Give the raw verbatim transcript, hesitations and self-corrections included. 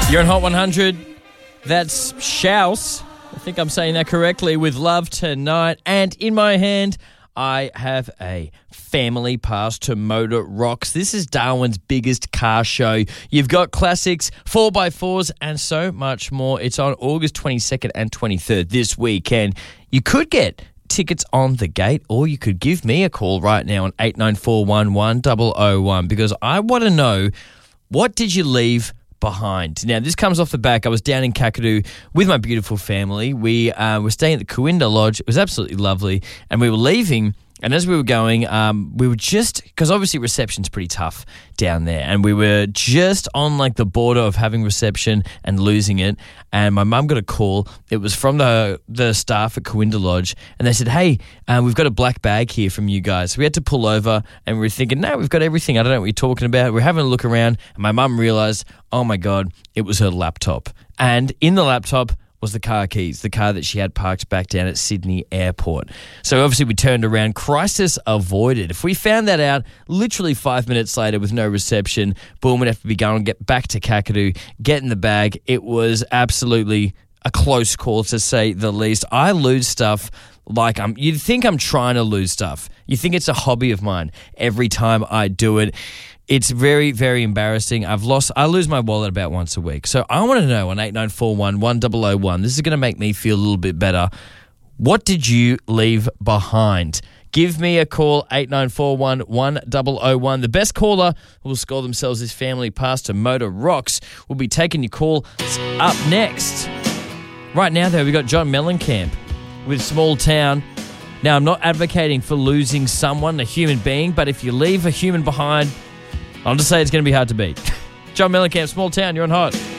You're on Hot one hundred. That's Shouse. I think I'm saying that correctly, with Love Tonight. And in my hand, I have a family pass to Motor Rocks. This is Darwin's biggest car show. You've got classics, four by fours, and so much more. It's on August twenty-second and twenty-third this weekend. You could get tickets on the gate, or you could give me a call right now on eight nine four one one zero zero one, because I want to know, what did you leave behind? Now, this comes off the back. I was down in Kakadu with my beautiful family. We uh, were staying at the Corinda Lodge. It was absolutely lovely. And we were leaving, and as we were going, um, we were just, because obviously reception's pretty tough down there, and we were just on like the border of having reception and losing it. And my mum got a call. It was from the the staff at Corinda Lodge, and they said, hey, uh, we've got a black bag here from you guys. So we had to pull over, and we were thinking, no, we've got everything. I don't know what you're talking about. We're having a look around, and my mum realised, oh my God, it was her laptop. And in the laptop was the car keys, the car that she had parked back down at Sydney Airport. So obviously we turned around, crisis avoided. If we found that out literally five minutes later with no reception, boom, we'd have to be going and get back to Kakadu, get in the bag. It was absolutely a close call, to say the least. I lose stuff like I'm, you'd think I'm trying to lose stuff. You think it's a hobby of mine every time I do it. It's very, very embarrassing. I've lost, I lose my wallet about once a week. So I want to know on eight nine four one one zero zero one, this is going to make me feel a little bit better. What did you leave behind? Give me a call, eight nine four one one zero zero one. The best caller who will score themselves this family pass to Motor Rocks will be taking your call up next. Right now, though, we've got John Mellencamp with Small Town. Now, I'm not advocating for losing someone, a human being, but if you leave a human behind, I'll just say it's going to be hard to beat. John Mellencamp, Small Town, you're on Hot.